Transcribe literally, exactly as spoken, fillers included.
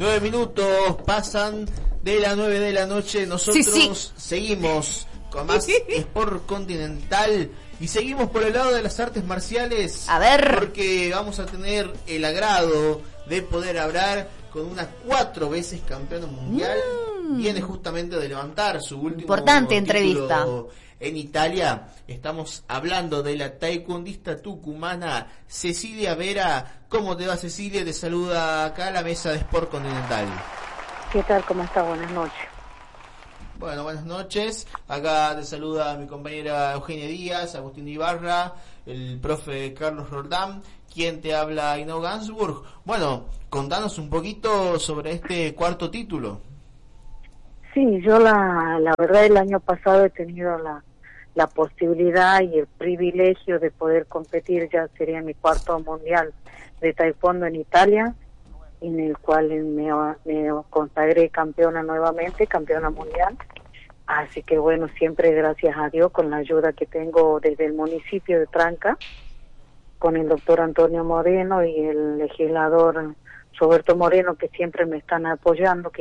Nueve minutos pasan de las nueve de la noche. Nosotros sí, sí. seguimos con más Sport Continental y seguimos por el lado de las artes marciales. A ver. Porque vamos a tener el agrado de poder hablar con una cuatro veces campeona mundial. Mm. Viene justamente de levantar su último importante entrevista en Italia. Estamos hablando de la taekwondista tucumana Cecilia Vera. ¿Cómo te va, Cecilia? Te saluda acá a la mesa de Sport Continental. ¿Qué tal? ¿Cómo está? Buenas noches. Bueno, buenas noches. Acá te saluda mi compañera Eugenia Díaz, Agustín Ibarra, el profe Carlos Roldán, quien te habla Ino Gansburg. Bueno, contanos un poquito sobre este cuarto título. Sí, yo la, la verdad el año pasado he tenido la, la posibilidad y el privilegio de poder competir, ya sería mi cuarto mundial de taekwondo en Italia, en el cual me, me consagré campeona nuevamente, campeona mundial. Así que bueno, siempre gracias a Dios, con la ayuda que tengo desde el municipio de Tranca, con el doctor Antonio Moreno y el legislador Roberto Moreno, que siempre me están apoyando, que